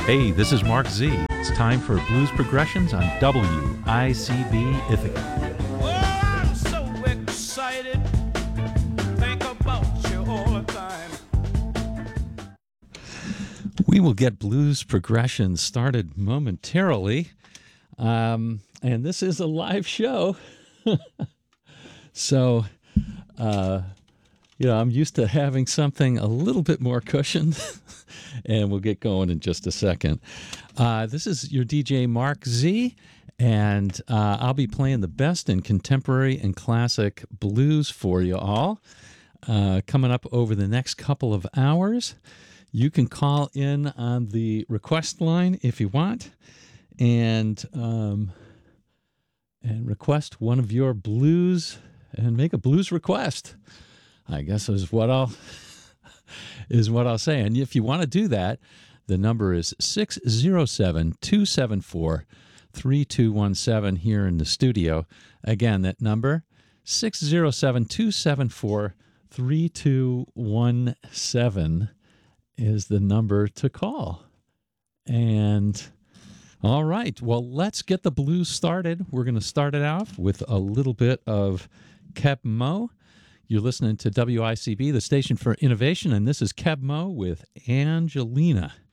Hey, this is Mark Z. It's time for Blues Progressions on WICB Ithaca. Oh, I'm so excited. Think about you all the time. We will get Blues Progressions started momentarily. And this is a live show. So, I'm used to having something a little bit more cushioned, and we'll get going in just a second. This is your DJ Mark Z, and I'll be playing the best in contemporary and classic blues for you all. Coming up over the next couple of hours, you can call in on the request line if you want, and request one of your blues and make a blues request, I guess is what I'll say. And if you want to do that, the number is 607-274-3217 here in the studio. Again, that number, 607-274-3217 is the number to call. And all right, well, let's get the blues started. We're going to start it off with a little bit of Keb Mo. You're listening to WICB, the station for innovation, and this is Keb Mo with Angelina.